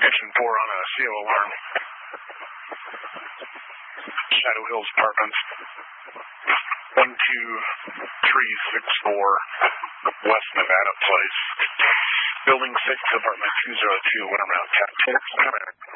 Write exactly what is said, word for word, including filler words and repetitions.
Station four on a C O alarm. Shadow Hills Apartments. one two three six four West Nevada Place. Building six, Apartment two oh two, went around Cat six.